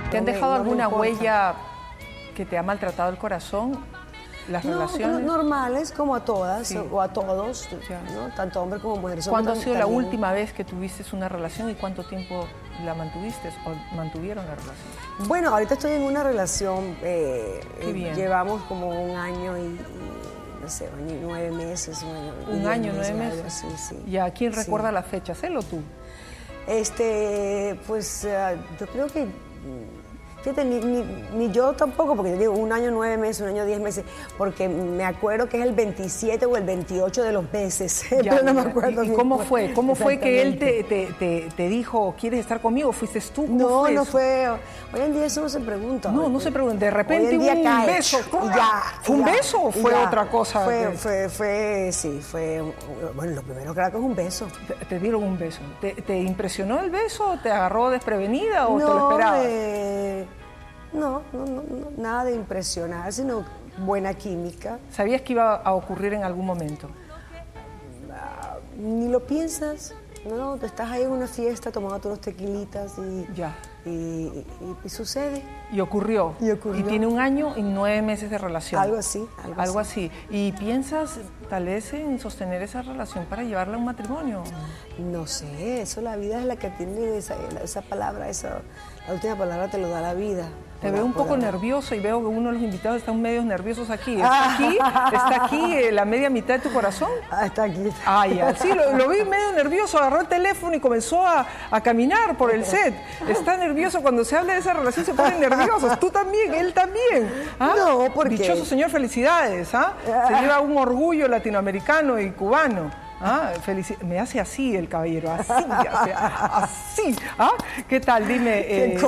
¿Te han dejado alguna huella que te ha maltratado el corazón? ¿Las relaciones? Normales, como a todas, Sí. o a todos, ¿no? Tanto hombres como mujeres. ¿Cuándo ha sido la También. última vez que tuviste una relación y cuánto tiempo la mantuviste o mantuvieron la relación? Bueno, ahorita estoy en una relación, bien. llevamos como un año y no sé, 9 meses. ¿Un año, 9 meses? Así, sí. ¿Y a quién Sí. recuerda las fechas, él o tú? Pues yo creo que, fíjate, ni yo tampoco, porque yo digo un año 9 meses, un año 10 meses, porque me acuerdo que es el 27 o el 28 de los meses, pero no me acuerdo ¿Y bien. cómo fue? ¿Cómo fue que él Exactamente. te dijo, ¿quieres estar conmigo? ¿Fuiste tú? ¿Cómo No, fue no eso? fue. Hoy en día eso no se pregunta. No se pregunta. De repente Hoy en día un cae, beso. y ya, ¿Fue un ya, beso o y fue ya. otra cosa? Fue. Bueno, lo primero que era que es un beso. Te dieron un beso. ¿Te impresionó el beso? ¿Te agarró desprevenida o te lo esperabas? No, nada de impresionar, sino buena química. ¿Sabías que iba a ocurrir en algún momento? Ni lo piensas, no, estás ahí en una fiesta tomándote unos tequilitas Ya. y sucede. Y ocurrió. Y ocurrió. Y tiene un año y 9 meses de relación. Algo así. Algo así. ¿Y piensas tal vez en sostener esa relación para llevarla a un matrimonio? No sé, eso la vida es la que tiene esa palabra, la última palabra te lo da la vida. Te veo un poco nervioso y veo que uno de los invitados está medio nerviosos aquí. ¿Está aquí la media mitad de tu corazón? Está aquí. Ah, ya. Sí, lo vi medio nervioso, agarró el teléfono y comenzó a caminar por el set. Está nervioso, cuando se habla de esa relación se ponen nerviosos. Tú también, él también. ¿Ah? No, porque... Dichoso señor, felicidades. ¿Ah? Se lleva un orgullo latinoamericano y cubano. Ah, me hace así el caballero, así. ¿Ah? ¿Qué tal? Dime.